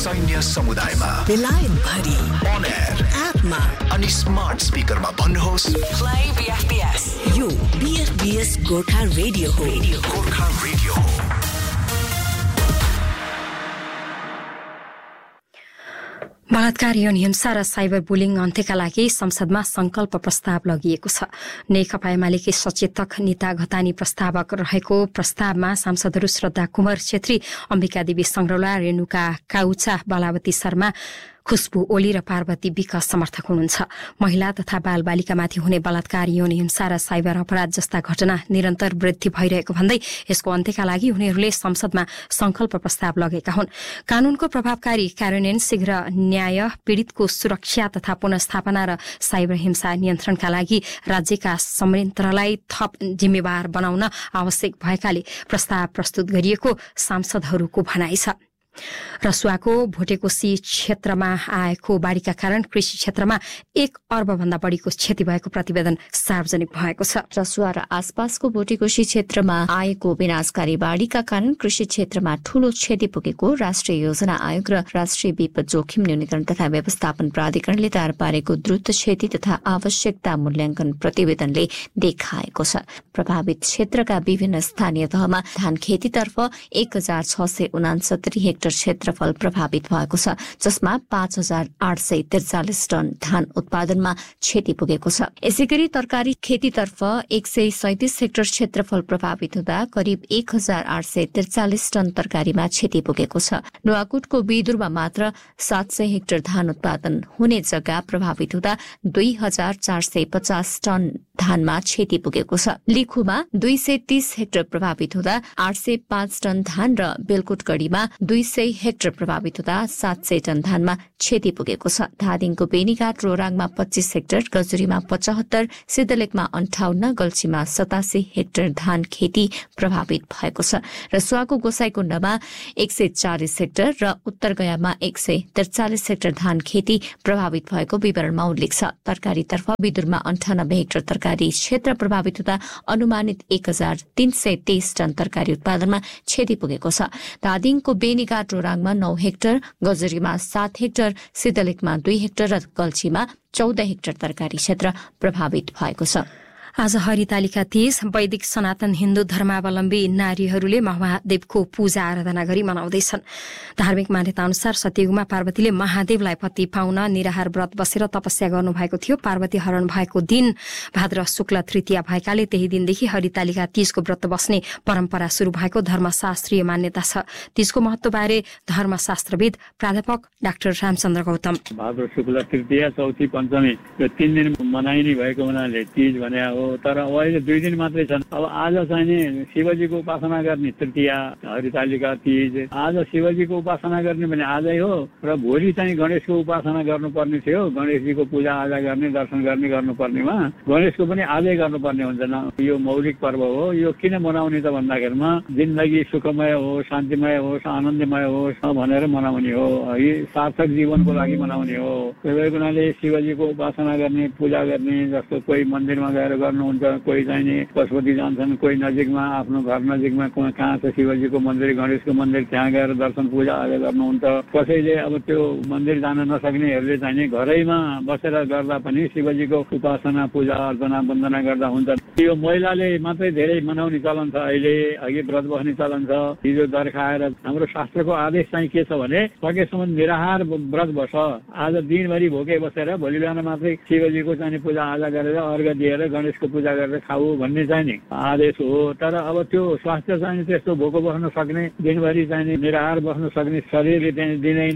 सैन्य समुदायमा बेलायत भरि on air एपमा अनि स्मार्ट स्पिकरमा भन्नुहोस् प्ले बीएफबीएस। यो बीएफबीएस गोर्खा रेडियो हो। गोर्खा रेडियो हो। बलात्कार यौन हिंसा र साइबर बुलिङ अन्त्यका लागि संसदमा संकल्प प्रस्ताव लगिएको छ। नेकपा एमालेकी सचेतक निता घतानी प्रस्तावक रहेको प्रस्तावमा सांसदहरू श्रद्धा कुमार छेत्री, अम्बिका देवी संग्रौला, रेणुका काउचा, बालावती शर्मा, खुशबु ओली र पार्वती विक समर्थक हुनुहुन्छ। महिला तथा बालबालिकामाथि हुने बलात्कार, यौन हिंसा र साइबर अपराध जस्ता घटना निरन्तर वृद्धि भइरहेको भन्दै यसको अन्त्यका लागि उनीहरूले संसदमा संकल्प प्रस्ताव लगेका हुन्। कानूनको प्रभावकारी कार्यान्वयन, शीघ्र न्याय, पीड़ितको सुरक्षा तथा पुनर्स्थापना र साइबर हिंसा नियन्त्रणका लागि राज्यका संयन्त्रलाई थप जिम्मेवार बनाउन आवश्यक भएकाले प्रस्ताव प्रस्तुत गरिएको सांसदहरूको भनाइ छ। रसुवाको भोटेकोशी क्षेत्रमा आएको बाढ़ीका कारण कृषि क्षेत्रमा 1 अर्ब भन्दा बढ़ीको क्षति भएको प्रतिवेदन सार्वजनिक भएको छ। रसुवा र आसपासको भोटेकोशी क्षेत्रमा आएको विनाशकारी बाढ़ीका कारण कृषि क्षेत्रमा ठूलो क्षति पुगेको राष्ट्रिय योजना आयोग र राष्ट्रिय विपद जोखिम न्यूनीकरण तथा व्यवस्थापन प्राधिकरणले तयार पारेको द्रुत क्षति तथा आवश्यकता मूल्याङ्कन प्रतिवेदनले देखाएको छ। प्रभावित क्षेत्रका विभिन्न स्थानीय तहमा धान खेतीतर्फ 1669 हेक्टर क्षेत्रफल प्रभावित भएको छ, जसमा 5843 टन धान उत्पादनमा क्षति पुगेको छ। यसैगरी तरकारी खेतीतर्फ 137 हेक्टर क्षेत्रफल प्रभावित हुँदा करिब 1843 टन तरकारीमा क्षति पुगेको छ। नुवाकोटको बिदुरमा मात्र 700 हेक्टर धान उत्पादन हुने जग्गा प्रभावित हुँदा 2450 टन धानमा क्षति पुगेको छ। लिखुमा 230 हेक्टर प्रभावित हुँदा 805 टन धान र बेलकोटगढीमा 200 हेक्टर प्रभावित हुँदा 700 टन धानमा क्षति पुगेको छ। धादिङको बेनीघाट, रोराङमा 25 हेक्टर, गजुरीमा 75, सिद्धलेकमा 58, गल्छीमा 87 हेक्टर धान खेती प्रभावित भएको छ। रसुवाको गोसाईकुण्डमा 140 हेक्टर र उत्तरगयामा 143 हेक्टर धान खेती प्रभावित भएको विवरणमा उल्लेख छ। तरकारीतर्फ बिदुरमा 98 हेक्टर तरकारी क्षेत्र प्रभावित हुँदा अनुमानित 1323 टन तरकारी उत्पादनमा क्षति पुगेको छ। धादिङको बेनीघाट, रोराङमा 9 हेक्टर, गजुरीमा 7 हेक्टर, सिद्धलेकमा 2 हेक्टर र गल्छीमा 14 हेक्टर तरकारी क्षेत्र प्रभावित भएको छ। आज हरितालिका तीज वैदिक सनातन हिन्दू धर्मावलम्बी नारीहरूले महादेवको पूजा आराधना गरी मनाउँदैछन्। धार्मिक मान्यता अनुसार सत्ययुगमा पार्वतीले महादेवलाई पति पाउन निराहार व्रत बसेर तपस्या गर्नुभएको थियो। पार्वती हरण भएको दिन भाद्र शुक्ल तृतीया भएकाले त्यही दिनदेखि हरितालिका तीजको व्रत बस्ने परम्परा शुरू भएको धर्मशास्त्रीय मान्यता छ। तीजको महत्वबारे धर्मशास्त्रविद प्राध्यापक डाक्टर रामचन्द्र गौतम। भाद्र शुक्ल तृतीया, चौथी, पञ्चमी यो 3 दिन मनाइने भएको हुनाले तीज भने तर अहिले 2 दिन मात्रै छन्। अब आज चाहिँ नि शिवजीको उपासना गर्ने तृतीया, हरितालिका तीज। आज शिवजीको उपासना गर्ने भने आजै हो र भोलि चाहिँ गणेशको उपासना गर्नुपर्ने थियो। गणेशजीको पूजा आजा गर्ने, दर्शन गर्ने गर्नुपर्नेमा गणेशको पनि आजै गर्नुपर्ने हुँदैन। यो मौलिक पर्व हो। यो किन मनाउने त भन्दाखेरिमा जिन्दगी सुखमय होस्, शान्तिमय होस्, आनन्दमय होस् भनेर मनाउने हो। यो सार्थक जीवनको लागि मनाउने हो। त्यही हुनाले शिवजीको उपासना गर्ने, पूजा गर्ने, जस्तो कोही मन्दिरमा गएर गर्नुहुन्छ, कोही चाहिँ नि पशुपति जान्छन्, कोही नजिकमा आफ्नो घर नजिकमा कहाँ छ शिवजीको मन्दिर, गणेशको मन्दिर, त्यहाँ गएर दर्शन पूजा आजा गर्नुहुन्छ। कसैले अब त्यो मन्दिर जान नसक्नेहरूले चाहिँ नि घरैमा बसेर गर्दा पनि शिवजीको उपासना पूजा अर्चना वन्दना गर्दा हुन्छ। यो महिलाले मात्रै धेरै मनाउने चलन छ। अहिले अघि व्रत बस्ने चलन छ। हिजो दर खाएर हाम्रो शास्त्रको आदेश चाहिँ के छ भने सकेसम्म निराहार व्रत बस। आज दिनभरि भोकै बसेर भोलि बिहान मात्रै शिवजीको चाहिँ पूजा आजा गरेर अर्घ दिएर गणेशको पूजा गरेर खाऊ भन्ने चाहिँ नि आदेश हो। तर अब त्यो स्वास्थ्य चाहिँ त्यस्तो भोको बस्न सक्ने, दिनभरि चाहिँ निराहार बस्न सक्ने शरीरले चाहिँ दिँदैन।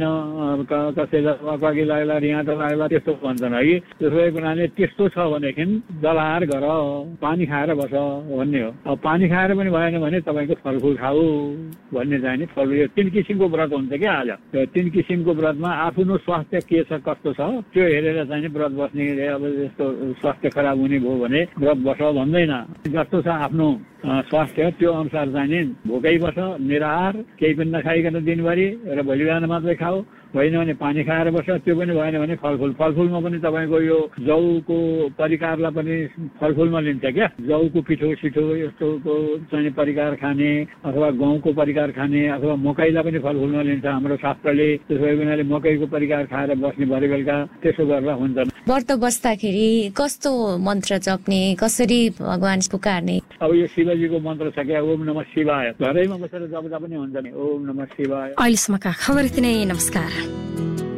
कसैलाई अकवाकी लाग्ला, रिहाटो लाग्ला, त्यस्तो भन्छन् है। त्यसो हुनाले त्यस्तो छ भनेदेखि जलहार गर, पानी खाएर बस भन्ने हो। अब पानी खाएर पनि भएन भने तपाईँको फलफुल खाऊ भन्ने चाहिँ नि फल। यो 3 किसिमको व्रत हुन्छ क्या आज। त्यो 3 किसिमको व्रतमा आफ्नो स्वास्थ्य के छ, कस्तो छ त्यो हेरेर चाहिँ नि व्रत बस्ने। अब जस्तो स्वास्थ्य खराब हुने भयो भने व्रत बस भन्दैन। जस्तो छ आफ्नो स्वास्थ्य त्यो अनुसार चाहिँ नि भोकै बस, निराहार, केही पनि नखाइकन दिनभरि र भोलि बिहान मात्रै खाऊ। होइन भने पानी खाएर बस्छ, त्यो पनि भएन भने फलफुलमा पनि तपाईँको यो जौको परिकारलाई पनि फलफुलमा लिन्छ क्या। जौको पिठो सिठो यस्तोको चाहिँ परिकार खाने अथवा गहुँको परिकार खाने अथवा मकैलाई पनि फलफुलमा लिन्छ हाम्रो शास्त्रले। त्यसो भएकोले मकैको परिकार खाएर बस्ने भरे बेलुका त्यसो गर्दा हुन्छ। व्रत बस्दाखेरि कस्तो मन्त्र जप्ने, कसरी भगवान पुकार्ने? अब यो शिवजीको मन्त्र छ क्या, ओम नमः शिवाय, घरैमा बसेर जप्दा पनि हुन्छ नि, ओम नमः शिवाय। अहिलेसम्मका खबर यति नै, नमस्कार।